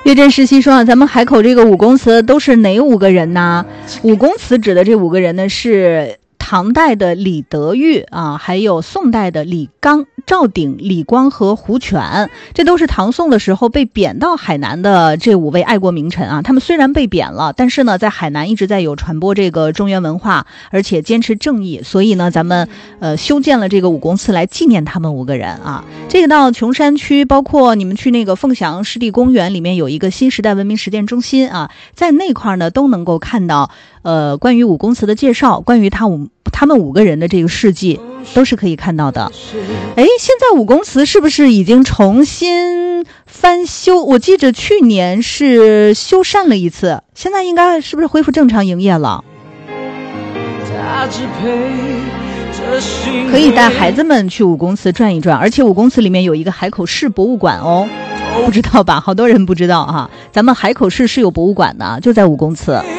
岳振石溪说啊，咱们海口这个武公祠都是哪5个人呢？武公祠指的这5个人呢，是唐代的李德裕啊，还有宋代的李纲、赵鼎、李光和胡全，这都是唐宋的时候被贬到海南的这5位爱国名臣啊。他们虽然被贬了，但是呢，在海南一直在有传播这个中原文化，而且坚持正义，所以呢，咱们修建了这个武公祠来纪念他们5个人啊。这个到琼山区，包括你们去那个凤翔湿地公园里面有一个新时代文明实践中心啊，在那块呢都能够看到关于武公祠的介绍，关于他们5个人的这个事迹都是可以看到的。现在武公祠是不是已经重新翻修？我记着去年是修缮了一次，现在应该是不是恢复正常营业了？可以带孩子们去武公祠转一转，而且武公祠里面有一个海口市博物馆哦，不知道吧？好多人不知道啊，咱们海口市是有博物馆的，就在武公祠。